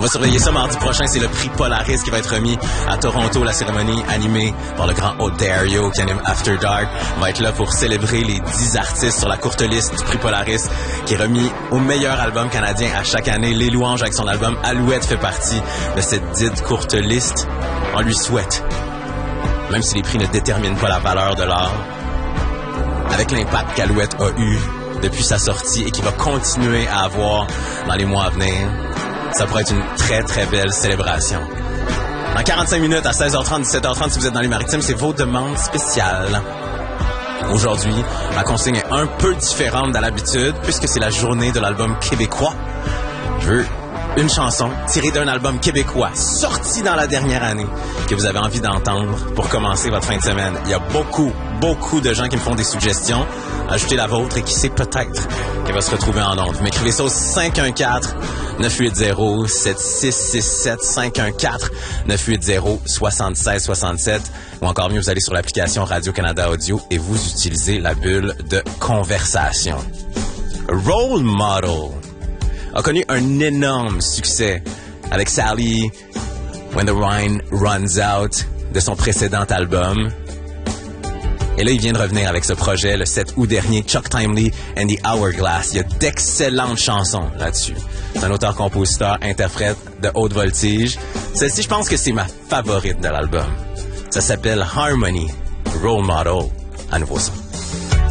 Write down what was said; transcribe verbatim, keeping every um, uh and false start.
On va surveiller ça mardi prochain. C'est le prix Polaris qui va être remis à Toronto. La cérémonie animée par le grand Odario qui anime After Dark. On va être là pour célébrer les dix artistes sur la courte liste du prix Polaris qui est remis au meilleur album canadien à chaque année. Les Louanges avec son album Alouette fait partie de cette dite courte liste. On lui souhaite, même si les prix ne déterminent pas la valeur de l'art, avec l'impact qu'Alouette a eu depuis sa sortie et qui va continuer à avoir dans les mois à venir, ça pourrait être une très, très belle célébration. Dans quarante-cinq minutes, à seize heures trente, dix-sept heures trente, si vous êtes dans les Maritimes, c'est vos demandes spéciales. Aujourd'hui, ma consigne est un peu différente d'à l'habitude, puisque c'est la journée de l'album québécois. Je veux une chanson tirée d'un album québécois sorti dans la dernière année que vous avez envie d'entendre pour commencer votre fin de semaine. Il y a beaucoup, beaucoup de gens qui me font des suggestions. Ajoutez la vôtre et qui sait peut-être qu'elle va se retrouver en ondes. Vous m'écrivez ça au cinq un quatre, neuf huit zéro, sept six six sept, cinq un quatre, neuf huit zéro, sept six six sept. Ou encore mieux, vous allez sur l'application Radio-Canada Audio et vous utilisez la bulle de conversation. Role Model a connu un énorme succès avec Sally, When the Wine Runs Out, de son précédent album. Et là, il vient de revenir avec ce projet le sept août dernier, Chuck Timely and the Hourglass. Il y a d'excellentes chansons là-dessus. C'est un auteur-compositeur, interprète de haute voltige. Celle-ci, je pense que c'est ma favorite de l'album. Ça s'appelle Harmony, Role Model, à nouveau son.